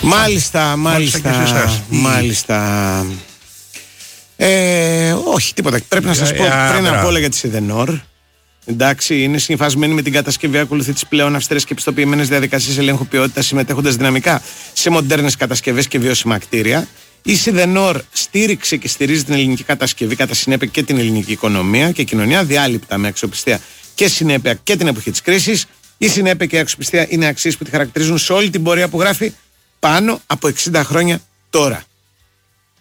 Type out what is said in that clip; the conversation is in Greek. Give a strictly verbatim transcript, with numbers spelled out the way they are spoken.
Μάλιστα, μάλιστα. Μάλιστα. μάλιστα. Ε, όχι, τίποτα. Πρέπει να σας πω πριν από όλα για τη Σιδενόρ. Εντάξει, είναι συμφασμένη με την κατασκευή, ακολουθεί τις πλέον αυστηρές και πιστοποιημένες διαδικασίες ελέγχου ποιότητας, συμμετέχοντας δυναμικά σε μοντέρνες κατασκευές και βιώσιμα κτίρια. Η Σιδενόρ στήριξε και στηρίζει την ελληνική κατασκευή, κατά συνέπεια και την ελληνική οικονομία και κοινωνία, διάλειπτα με αξιοπιστία και συνέπεια και την εποχή της κρίσης. Η συνέπεια και η αξιοπιστία είναι αξίες που τη χαρακτηρίζουν σε όλη την πορεία που γράφει πάνω από εξήντα χρόνια τώρα.